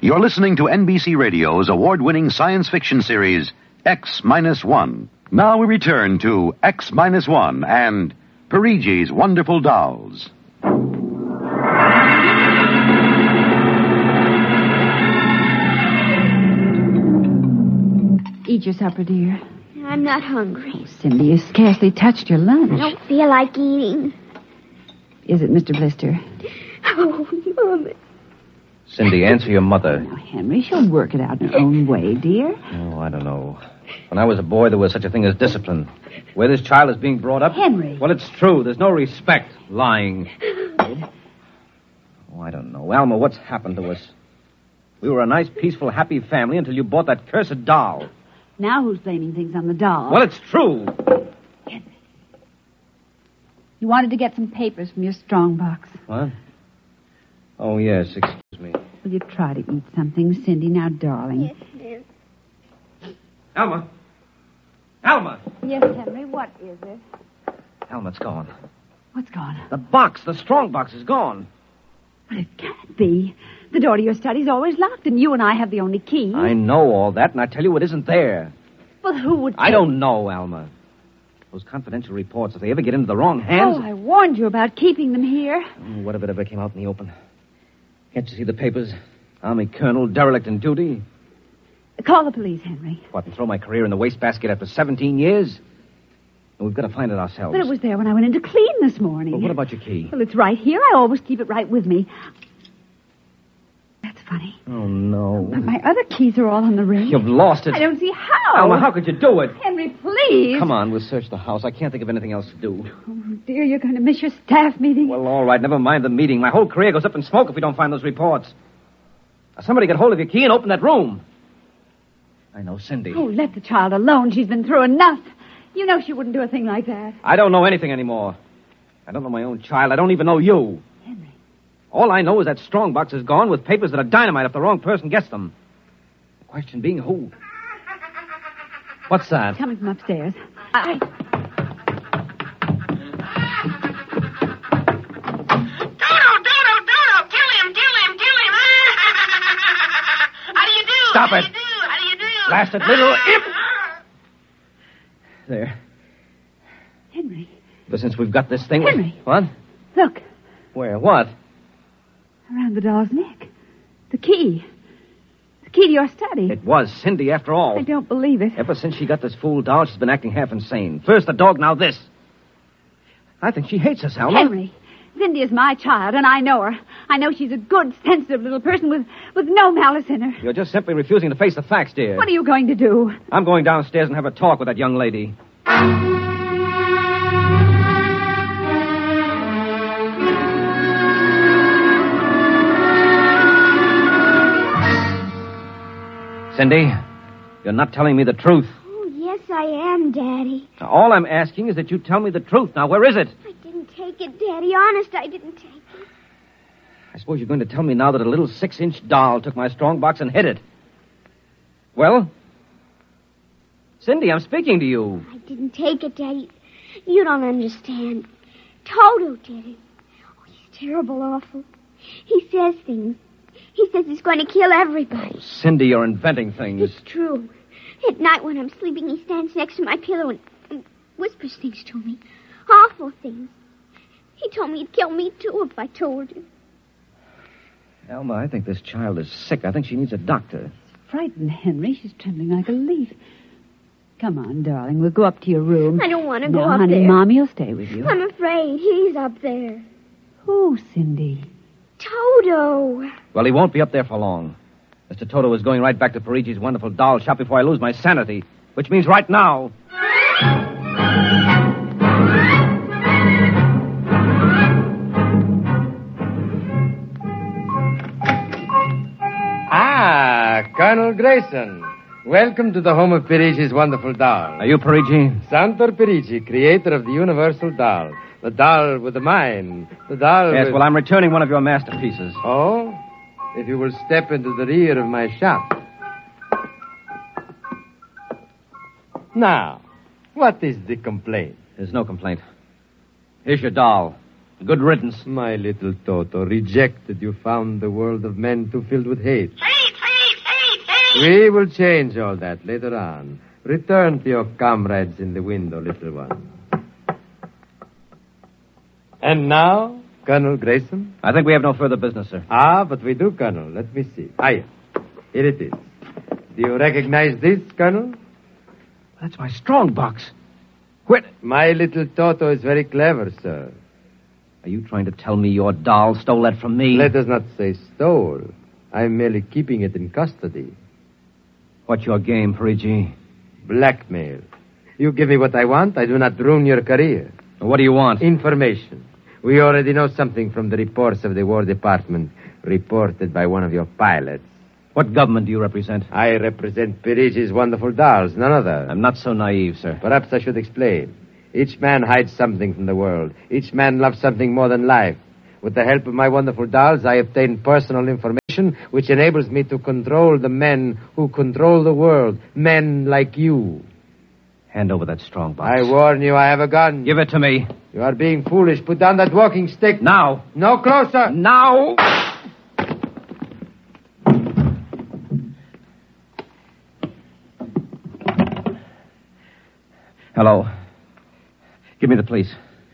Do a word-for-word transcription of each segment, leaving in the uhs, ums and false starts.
You're listening to N B C Radio's award-winning science fiction series, X Minus One. Now we return to X Minus One and Perigi's Wonderful Dolls. Eat your supper, dear. I'm not hungry. Oh, Cindy, you scarcely touched your lunch. I don't feel like eating. Is it Mister Blister? Oh, Mama. Cindy, answer your mother. Now, Henry, she'll work it out in her own way, dear. Oh, I don't know. When I was a boy, there was such a thing as discipline. Where this child is being brought up... Henry. Well, it's true. There's no respect. Lying. Oh, I don't know. Alma, what's happened to us? We were a nice, peaceful, happy family until you bought that cursed doll. Now who's blaming things on the doll? Well, it's true. Henry. You wanted to get some papers from your strong box. What? Oh, yes. Excuse me. Will you try to eat something, Cindy? Now, darling. Yes, dear. Alma. Alma. Yes, Henry, what is it? Alma, it's gone. What's gone? The box, the strong box is gone. But it can't be. The door to your study's always locked, and you and I have the only key. I know all that, and I tell you it isn't there. Well, who would... I don't know, Alma. Those confidential reports, if they ever get into the wrong hands... Oh, I warned you about keeping them here. Oh, what if it ever came out in the open? Can't you see the papers? Army colonel, derelict in duty. Call the police, Henry. What, and throw my career in the wastebasket after seventeen years? We've got to find it ourselves. But it was there when I went in to clean this morning. Well, what about your key? Well, it's right here. I always keep it right with me. That's funny. Oh, no. But my other keys are all on the ring. You've lost it. I don't see how. Alma, how could you do it? Henry, please. Come on, we'll search the house. I can't think of anything else to do. Oh, dear, you're going to miss your staff meeting. Well, all right, never mind the meeting. My whole career goes up in smoke if we don't find those reports. Now, somebody get hold of your key and open that room. I know, Cindy. Oh, let the child alone. She's been through enough. You know she wouldn't do a thing like that. I don't know anything anymore. I don't know my own child. I don't even know you. Henry. All I know is that strong box is gone with papers that are dynamite if the wrong person gets them. The question being who? What's that? Coming from upstairs. I... Dodo, Dodo, Dodo! Kill him, kill him, kill him! How do you do? Stop How it. do you do? How do you do? Blasted little imp! There. Henry. But since we've got this thing... Henry. What? Look. Where? What? Around the doll's neck. The key. The key to your study. It was Cindy, after all. I don't believe it. Ever since she got this fool doll, she's been acting half insane. First the dog, now this. I think she hates us, Alma. Henry, Cindy is my child, and I know her. I know she's a good, sensitive little person with, with no malice in her. You're just simply refusing to face the facts, dear. What are you going to do? I'm going downstairs and have a talk with that young lady. Cindy, you're not telling me the truth. Oh, yes, I am, Daddy. Now, all I'm asking is that you tell me the truth. Now, where is it? I didn't take it, Daddy. Honest, I didn't take it. I suppose you're going to tell me now that a little six-inch doll took my strong box and hid it. Well? Cindy, I'm speaking to you. I didn't take it, Daddy. You don't understand. Toto did it. Oh, he's terrible awful. He says things. He says he's going to kill everybody. Oh, Cindy, you're inventing things. It's true. At night when I'm sleeping, he stands next to my pillow and, and whispers things to me. Awful things. He told me he'd kill me, too, if I told him. Alma, I think this child is sick. I think she needs a doctor. Frightened, Henry. She's trembling like a leaf. Come on, darling. We'll go up to your room. I don't want to go no, up honey, there. Mommy will stay with you. I'm afraid. He's up there. Who, Cindy? Toto. Well, he won't be up there for long. Mister Toto is going right back to Perigi's Wonderful Doll shop before I lose my sanity, which means right now. Ah, Colonel Grayson. Welcome to the home of Perigi's Wonderful Doll. Are you Perigi? Santor Perigi, creator of the Universal Doll. The doll with the mind. The doll Yes, with... well, I'm returning one of your masterpieces. Oh? If you will step into the rear of my shop. Now, what is the complaint? There's no complaint. Here's your doll. Good riddance. My little Toto, rejected, you found the world of men too filled with hate. Hate, We will change all that later on. Return to your comrades in the window, little one. And now, Colonel Grayson? I think we have no further business, sir. Ah, but we do, Colonel. Let me see. Ah, yes. Here it is. Do you recognize this, Colonel? That's my strong box. Where... My little Toto is very clever, sir. Are you trying to tell me your doll stole that from me? Let us not say stole. I'm merely keeping it in custody. What's your game, Parigi? Blackmail. You give me what I want, I do not ruin your career. What do you want? Information. We already know something from the reports of the War Department, reported by one of your pilots. What government do you represent? I represent Pirigi's wonderful dolls, none other. I'm not so naive, sir. Perhaps I should explain. Each man hides something from the world. Each man loves something more than life. With the help of my wonderful dolls, I obtain personal information which enables me to control the men who control the world. Men like you. Hand over that strong box. I warn you, I have a gun. Give it to me. You are being foolish. Put down that walking stick. Now. No closer. Now. Hello. Give me the police.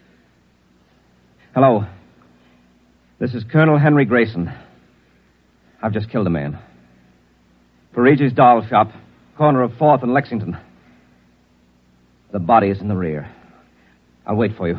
Hello. This is Colonel Henry Grayson. I've just killed a man. Parigi's doll shop, corner of fourth and Lexington. The body is in the rear. I'll wait for you.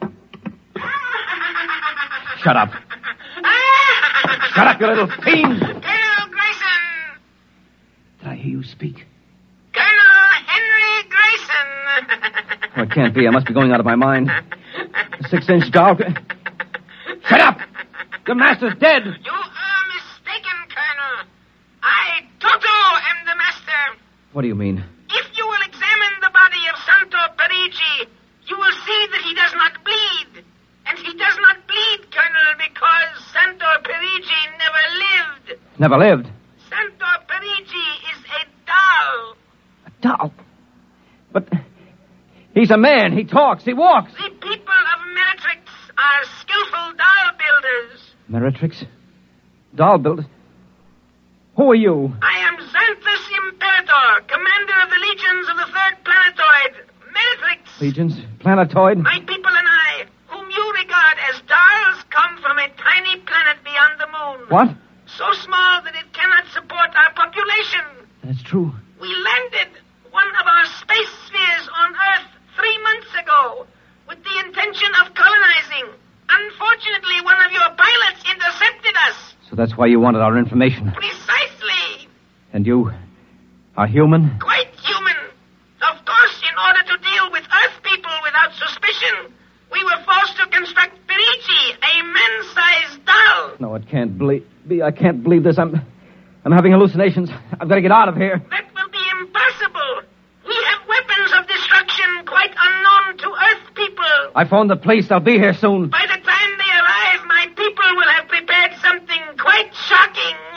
Shut up. Shut up, you little fiend! Colonel Grayson! Did I hear you speak? Colonel Henry Grayson! Oh, it can't be. I must be going out of my mind. A six-inch doll... Shut up! Your master's dead! You are mistaken, Colonel. I, Toto, am the master. What do you mean? If you will examine the body of Santo Parigi, you will see that he does not bleed. And he does not bleed, Colonel, because Santo Parigi never lived. Never lived? Santo Parigi is a doll. A doll? But he's a man. He talks. He walks. The people of Meritrix are skillful doll builders. Meritrix? Doll builder? Who are you? I am Xanthus Imperator, commander of the legions of the third planetoid, Meritrix. Legions? Planetoid? My people and I, whom you regard as dolls, come from a tiny planet beyond the moon. What? So small that it cannot support our population. That's true. We landed one of our space spheres on Earth three months ago with the intention of colonizing. Unfortunately, one of your pilots intercepted us. So that's why you wanted our information. Precisely. And you are human? Quite human. Of course, in order to deal with Earth people without suspicion, we were forced to construct Parigi, a man-sized doll. No, it can't ble- be. I can't believe this. I'm, I'm having hallucinations. I've got to get out of here. That will be impossible. We have weapons of destruction quite unknown to Earth people. I phoned the police. They'll be here soon. But